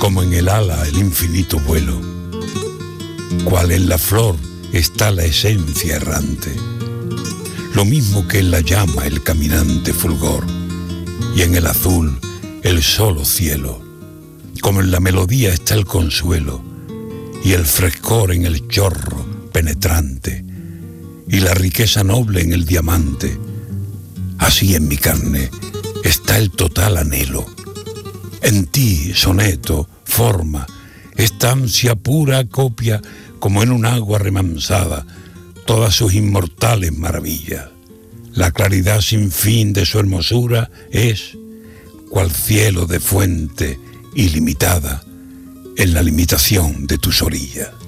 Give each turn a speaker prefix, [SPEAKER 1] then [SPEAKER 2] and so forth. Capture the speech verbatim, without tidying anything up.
[SPEAKER 1] como en el ala el infinito vuelo, cual en la flor está la esencia errante, lo mismo que en la llama el caminante fulgor, y en el azul el solo cielo, como en la melodía está el consuelo, y el frescor en el chorro penetrante, y la riqueza noble en el diamante. Así en mi carne está el total anhelo. En ti, soneto, forma, esta ansia pura copia como en un agua remansada todas sus inmortales maravillas. La claridad sin fin de su hermosura es cual cielo de fuente ilimitada en la limitación de tus orillas.